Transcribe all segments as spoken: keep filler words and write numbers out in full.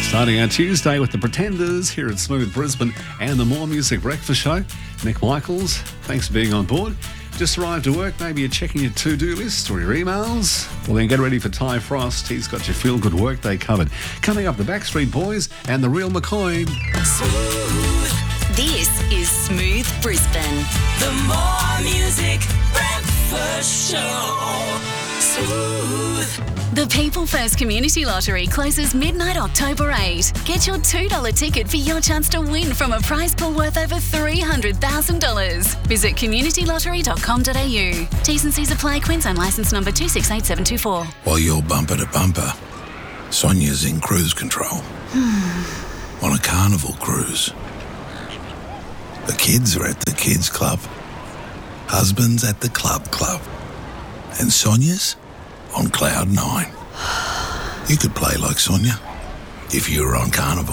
Starting our Tuesday with the Pretenders here at Smooth Brisbane and the More Music Breakfast Show. Nick Michaels, thanks for being on board. Just arrived to work, maybe you're checking your to-do list or your emails. Well, then get ready for Ty Frost. He's got your feel-good workday covered. Coming up, the Backstreet Boys and the Real McCoy. Smooth. This is Smooth Brisbane. The More Music Breakfast Show. Smooth. The People First Community Lottery closes midnight October eighth. Get your two dollars ticket for your chance to win from a prize pool worth over three hundred thousand dollars. Visit community lottery dot com dot a u. T's and C's apply. Queensland licence number two six eight seven two four. While you're bumper to bumper, Sonia's in cruise control. On a carnival cruise. The kids are at the kids club. Husband's at the club club. And Sonia's on cloud nine. You could play like Sonia if you were on Carnival.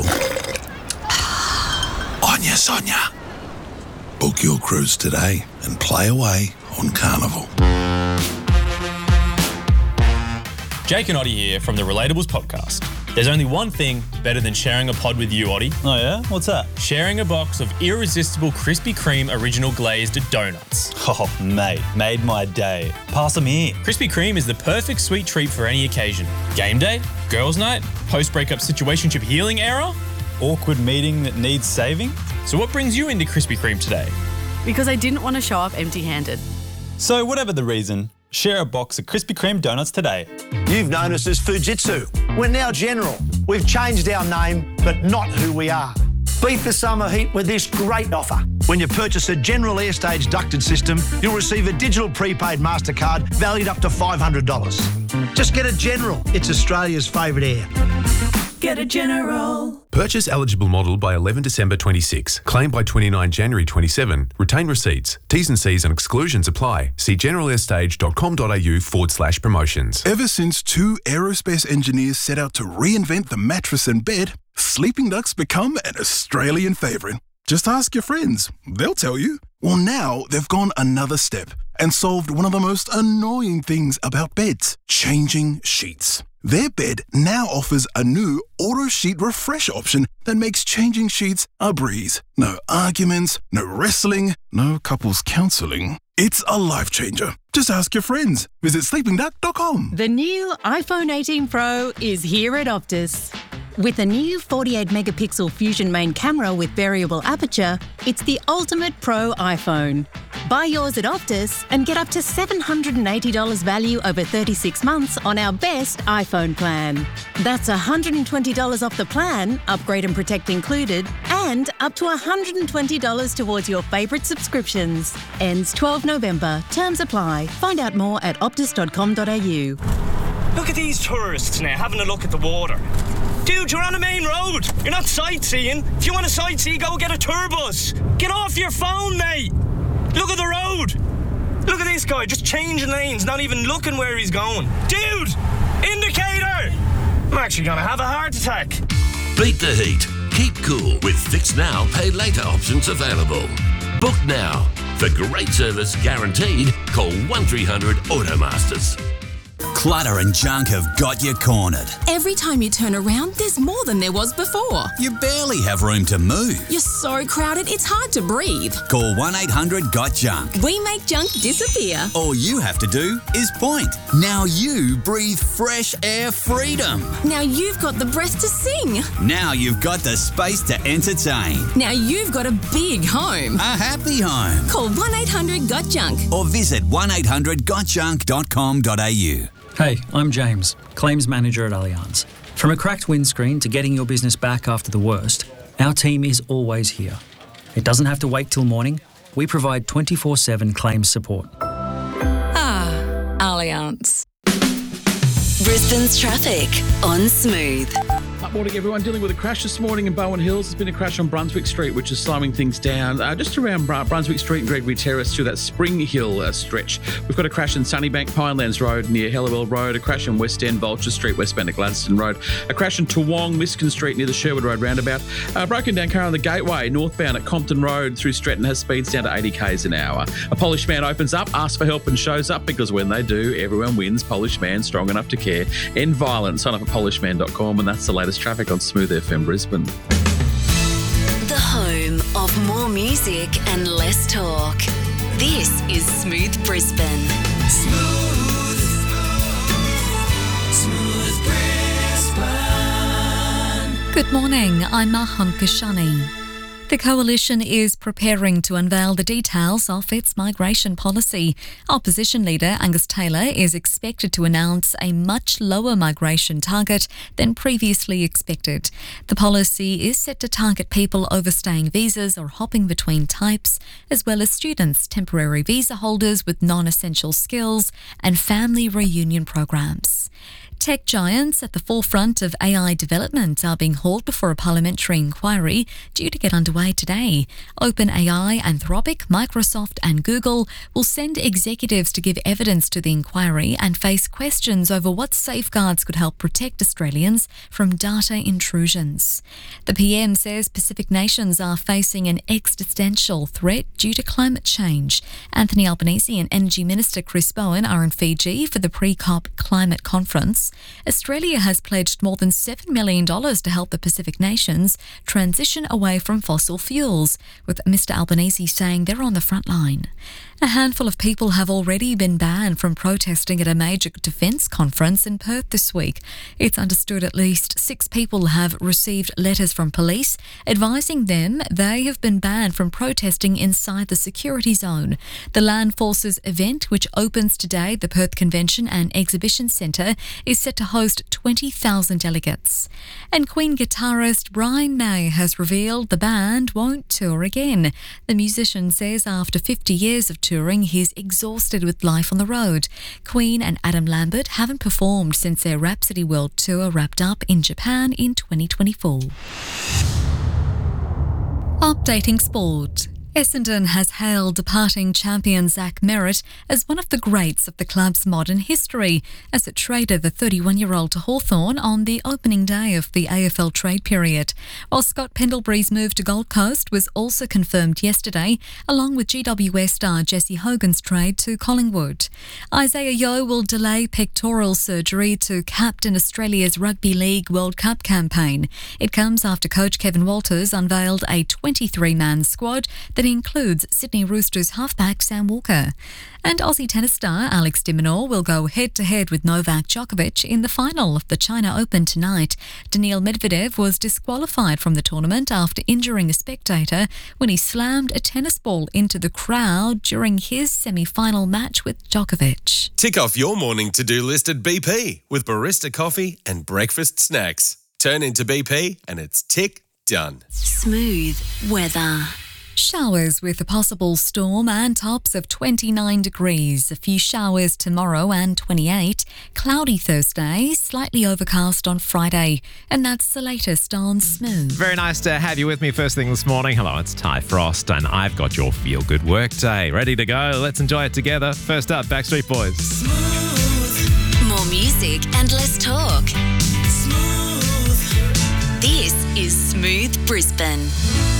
Onya Sonia. Book your cruise today and play away on Carnival. Jake and Oddie here from the Relatables podcast. There's only one thing better than sharing a pod with you, Oddie. Oh yeah? What's that? Sharing a box of irresistible Krispy Kreme original glazed donuts. Oh, mate, made my day. Pass them here. Krispy Kreme is the perfect sweet treat for any occasion. Game day, girls' night, post-breakup situationship healing era. Awkward meeting that needs saving. So what brings you into Krispy Kreme today? Because I didn't want to show up empty-handed. So whatever the reason, share a box of Krispy Kreme donuts today. You've known us as Fujitsu. We're now General. We've changed our name, but not who we are. Beat the summer heat with this great offer. When you purchase a General Airstage ducted system, you'll receive a digital prepaid MasterCard valued up to five hundred dollars. Just get a General. It's Australia's favourite air. Get a General. Purchase eligible model by eleven December twenty-six. Claim by twenty-nine January twenty-seven. Retain receipts. T's and C's and exclusions apply. See generalair.stage.com.au forward slash promotions. Ever since two aerospace engineers set out to reinvent the mattress and bed, Sleeping Duck's become an Australian favourite. Just ask your friends. They'll tell you. Well, now they've gone another step and solved one of the most annoying things about beds, changing sheets. Their bed now offers a new auto sheet refresh option that makes changing sheets a breeze. No arguments, no wrestling, no couples counselling. It's a life changer. Just ask your friends. Visit sleeping duck dot com. The new iPhone eighteen Pro is here at Optus. With a new forty-eight megapixel Fusion main camera with variable aperture, it's the ultimate pro iPhone. Buy yours at Optus and get up to seven hundred eighty dollars value over thirty-six months on our best iPhone plan. That's one hundred twenty dollars off the plan, upgrade and protect included, and up to one hundred twenty dollars towards your favourite subscriptions. Ends twelfth November. Terms apply. Find out more at optus dot com dot a u. Look at these tourists now having a look at the water. Dude, you're on a main road. You're not sightseeing. If you want to sightsee, go get a tour bus. Get off your phone, mate. Look at the road. Look at this guy, just changing lanes, not even looking where he's going. Dude, indicator. I'm actually going to have a heart attack. Beat the heat. Keep cool with Fix Now, Pay Later options available. Book now. For great service guaranteed, call one three hundred Automasters. Clutter and junk have got you cornered. Every time you turn around, there's more than there was before. You barely have room to move. You're so crowded, it's hard to breathe. Call one eight hundred got junk. We make junk disappear. All you have to do is point. Now you breathe fresh air freedom. Now you've got the breath to sing. Now you've got the space to entertain. Now you've got a big home. A happy home. Call one eight hundred got junk. Or visit one eight hundred got junk dot com dot a u. Hey, I'm James, Claims Manager at Allianz. From a cracked windscreen to getting your business back after the worst, our team is always here. It doesn't have to wait till morning. We provide twenty-four seven claims support. Ah, Allianz. Brisbane's traffic on Smooth. Up morning, everyone. Dealing with a crash this morning in Bowen Hills. There's been a crash on Brunswick Street, which is slowing things down. Uh, just around Br- Brunswick Street and Gregory Terrace through that Spring Hill uh, stretch. We've got a crash in Sunnybank Pinelands Road near Hellawell Road. A crash in West End Vulture Street, westbound to Gladstone Road. A crash in Toowong Miskin Street near the Sherwood Road roundabout. Uh, broken down car on the Gateway northbound at Compton Road through Stretton has speeds down to eighty k's an hour. A Polish man opens up, asks for help and shows up because when they do, everyone wins. Polish man strong enough to care. End violence. Sign up at polish man dot com and that's the latest latest traffic on Smooth F M Brisbane. The home of more music and less talk. This is Smooth Brisbane. Smooth. Smooth Brisbane. Good morning, I'm Mahan Kashani. The Coalition is preparing to unveil the details of its migration policy. Opposition leader Angus Taylor is expected to announce a much lower migration target than previously expected. The policy is set to target people overstaying visas or hopping between types, as well as students, temporary visa holders with non-essential skills, and family reunion programs. Tech giants at the forefront of A I development are being hauled before a parliamentary inquiry due to get underway today. OpenAI, Anthropic, Microsoft and Google will send executives to give evidence to the inquiry and face questions over what safeguards could help protect Australians from data intrusions. The P M says Pacific nations are facing an existential threat due to climate change. Anthony Albanese and Energy Minister Chris Bowen are in Fiji for the pre-COP climate conference. Australia has pledged more than seven million dollars to help the Pacific nations transition away from fossil fuels, with Mister Albanese saying they're on the front line. A handful of people have already been banned from protesting at a major defence conference in Perth this week. It's understood at least six people have received letters from police advising them they have been banned from protesting inside the security zone. The Land Forces event, which opens today at the Perth Convention and Exhibition Centre, is set to host twenty thousand delegates. And Queen guitarist Brian May has revealed the band won't tour again. The musician says after fifty years of touring, he's exhausted with life on the road. Queen and Adam Lambert haven't performed since their Rhapsody World Tour wrapped up in Japan in twenty twenty-four. Updating sport. Essendon has hailed departing champion Zach Merritt as one of the greats of the club's modern history, as it traded the thirty-one-year-old to Hawthorn on the opening day of the A F L trade period. While Scott Pendlebury's move to Gold Coast was also confirmed yesterday, along with G W S star Jesse Hogan's trade to Collingwood. Isaiah Yeo will delay pectoral surgery to captain Australia's Rugby League World Cup campaign. It comes after coach Kevin Walters unveiled a twenty-three-man squad that includes Sydney Roosters halfback Sam Walker. And Aussie tennis star Alex de Minaur will go head-to-head with Novak Djokovic in the final of the China Open tonight. Daniil Medvedev was disqualified from the tournament after injuring a spectator when he slammed a tennis ball into the crowd during his semi-final match with Djokovic. Tick off your morning to-do list at B P with barista coffee and breakfast snacks. Turn into B P and it's tick done. Smooth weather. Showers with a possible storm and tops of twenty-nine degrees. A few showers tomorrow and twenty-eight. Cloudy Thursday, slightly overcast on Friday. And that's the latest on Smooth. Very nice to have you with me first thing this morning. Hello, it's Ty Frost and I've got your feel-good work day. Ready to go? Let's enjoy it together. First up, Backstreet Boys. Smooth. More music and less talk. Smooth. This is Smooth Brisbane.